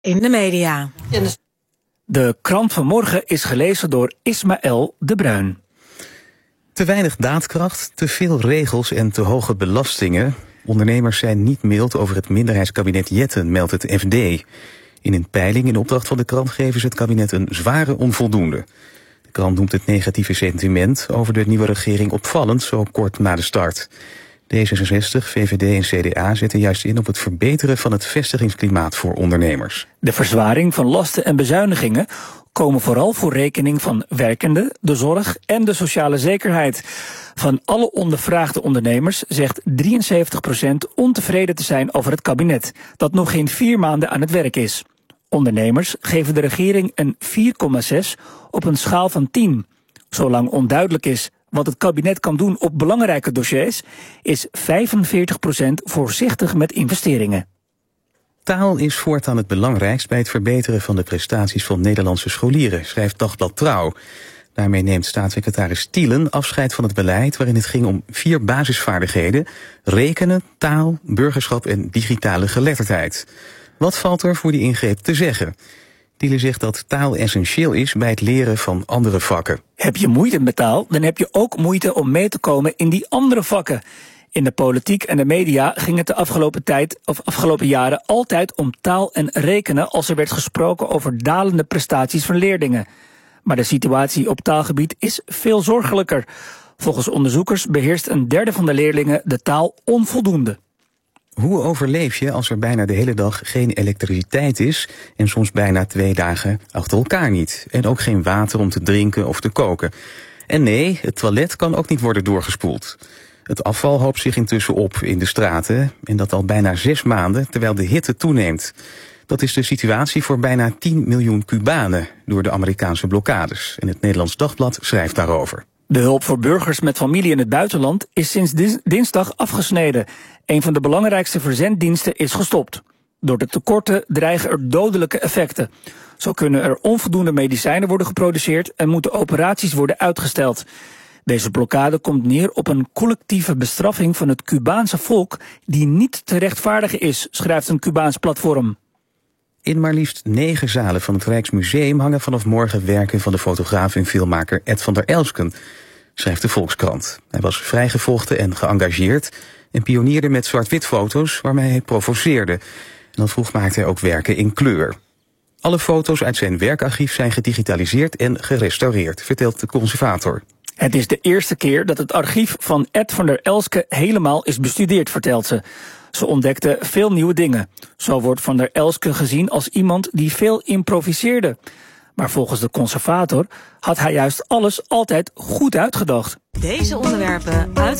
In de media. De krant van morgen is gelezen door Ismaël de Bruin. Te weinig daadkracht, te veel regels en te hoge belastingen. Ondernemers zijn niet mild over het minderheidskabinet Jetten, meldt het FD. In een peiling in opdracht van de krant geven ze het kabinet een zware onvoldoende. De krant noemt het negatieve sentiment over de nieuwe regering opvallend, zo kort na de start. D66, VVD en CDA zetten juist in op het verbeteren van het vestigingsklimaat voor ondernemers. De verzwaring van lasten en bezuinigingen komen vooral voor rekening van werkenden, de zorg en de sociale zekerheid. Van alle ondervraagde ondernemers zegt 73% ontevreden te zijn over het kabinet, dat nog geen 4 maanden aan het werk is. Ondernemers geven de regering een 4,6 op een schaal van 10. Zolang onduidelijk is wat het kabinet kan doen op belangrijke dossiers, is 45% voorzichtig met investeringen. Taal is voortaan het belangrijkst bij het verbeteren van de prestaties van Nederlandse scholieren, schrijft Dagblad Trouw. Daarmee neemt staatssecretaris Thielen afscheid van het beleid waarin het ging om 4 basisvaardigheden: rekenen, taal, burgerschap en digitale geletterdheid. Wat valt er voor die ingreep te zeggen? Thielen zegt dat taal essentieel is bij het leren van andere vakken. Heb je moeite met taal, dan heb je ook moeite om mee te komen in die andere vakken. In de politiek en de media ging het de afgelopen jaren altijd om taal en rekenen als er werd gesproken over dalende prestaties van leerlingen. Maar de situatie op taalgebied is veel zorgelijker. Volgens onderzoekers beheerst een derde van de leerlingen de taal onvoldoende. Hoe overleef je als er bijna de hele dag geen elektriciteit is en soms bijna 2 dagen achter elkaar niet? En ook geen water om te drinken of te koken. En nee, het toilet kan ook niet worden doorgespoeld. Het afval hoopt zich intussen op in de straten en dat al bijna 6 maanden terwijl de hitte toeneemt. Dat is de situatie voor bijna 10 miljoen Cubanen door de Amerikaanse blokkades. En het Nederlands Dagblad schrijft daarover. De hulp voor burgers met familie in het buitenland is sinds dinsdag afgesneden. Een van de belangrijkste verzenddiensten is gestopt. Door de tekorten dreigen er dodelijke effecten. Zo kunnen er onvoldoende medicijnen worden geproduceerd en moeten operaties worden uitgesteld. Deze blokkade komt neer op een collectieve bestraffing van het Cubaanse volk die niet te rechtvaardigen is, schrijft een Cubaans platform. In maar liefst 9 zalen van het Rijksmuseum hangen vanaf morgen werken van de fotograaf en filmmaker Ed van der Elsken, schrijft de Volkskrant. Hij was vrijgevochten en geëngageerd en pionierde met zwart-wit foto's waarmee hij provoceerde. En dan vroeg maakte hij ook werken in kleur. Alle foto's uit zijn werkarchief zijn gedigitaliseerd en gerestaureerd, vertelt de conservator. Het is de eerste keer dat het archief van Ed van der Elsken helemaal is bestudeerd, vertelt ze. Ze ontdekte veel nieuwe dingen. Zo wordt Van der Elsken gezien als iemand die veel improviseerde. Maar volgens de conservator had hij juist alles altijd goed uitgedacht. Deze onderwerpen uit